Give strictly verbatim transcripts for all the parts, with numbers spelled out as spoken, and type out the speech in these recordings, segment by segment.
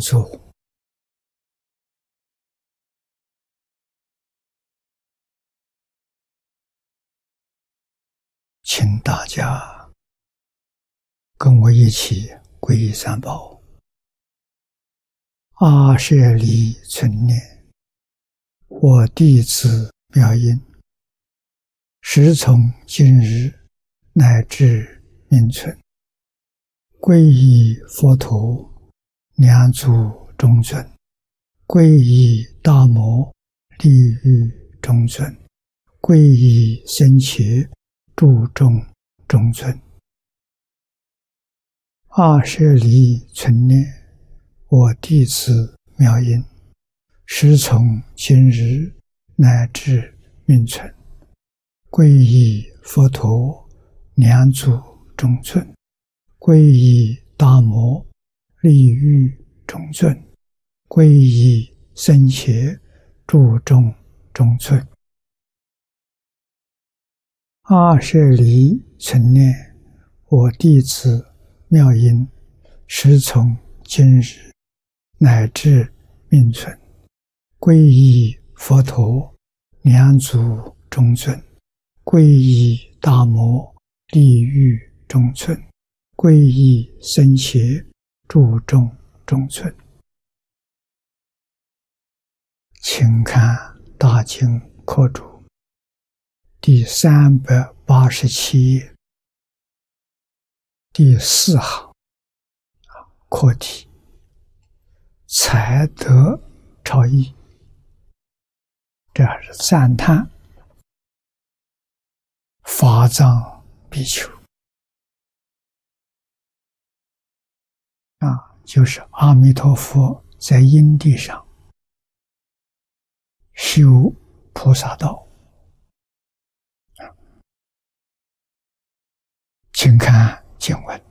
作，请大家跟我一起皈依三宝。阿舍利存念，我弟子妙音，时从今日乃至命存，皈依佛陀，两足中尊；皈依大摩，利欲中尊；皈依僧伽，注重中尊。阿舍利存念，我弟子妙音，时从今日乃至命存，皈依佛陀，两足中尊；皈依大摩，利欲中尊；皈依僧伽，注重中尊。阿舍利存念，我弟子妙音，时从今日乃至命存，皈依佛陀，两足中尊；皈依大摩，利欲中尊；皈依僧伽，注重中尊。请看《大经科注》第三百八十七页第四行，课题才德超逸，这是赞叹法藏比丘啊，就是阿弥陀佛在因地上修菩萨道。请看经文：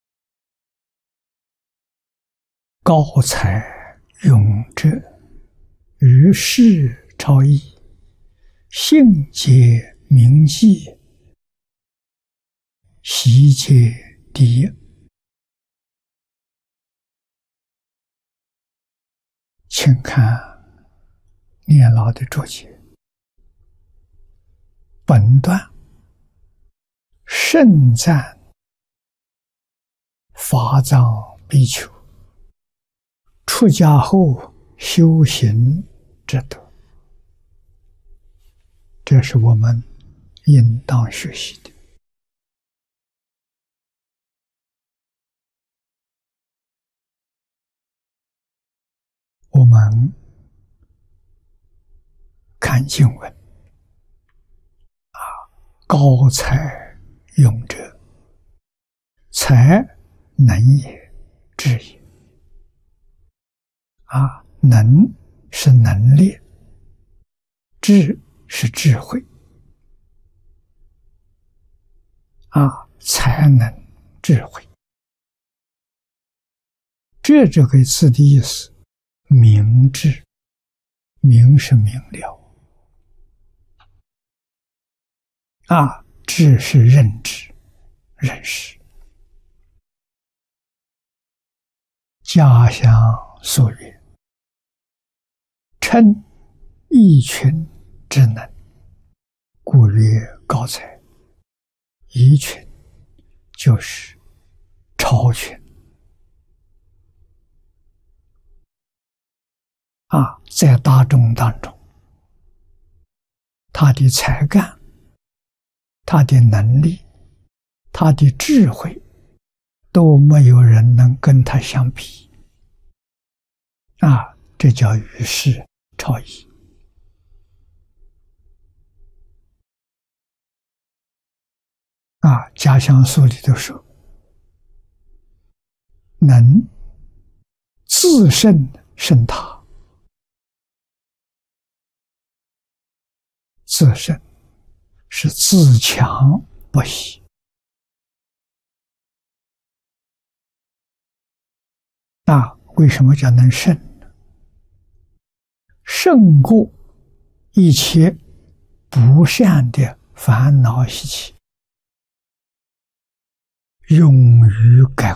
高才勇者，于世超逸，性皆明记，习皆第一。请看念老的注解，本段盛赞法藏比丘出家后修行之德，这是我们应当学习的。我们看经文啊，高才勇者，才能也，智也。啊，能是能力，智是智慧。啊，才能智慧，这这个字的意思，明智，明是明了，啊，智是认知、认识。家乡所曰：称一群之能，故曰高才。一群就是超群啊，在大众当中，他的才干、他的能力、他的智慧，都没有人能跟他相比啊，这叫于世超逸。啊，家乡书里头说，能自胜胜他，自胜是自强不息。那为什么叫能胜呢？胜过一切不善的烦恼习气，勇于改